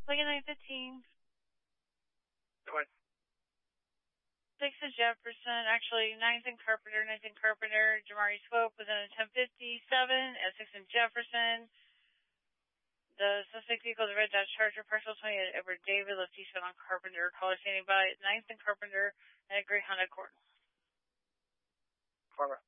Like a 915. Go ahead. 6 in Jefferson, actually 9th and Carpenter, Jamari Swope within a 1057 at 6 in Jefferson. The suspect vehicle is a red Dodge Charger, partial 20 at Edward David, left eastbound on Carpenter, caller standing by at 9th and Carpenter, and a gray Honda Accord. Farmer.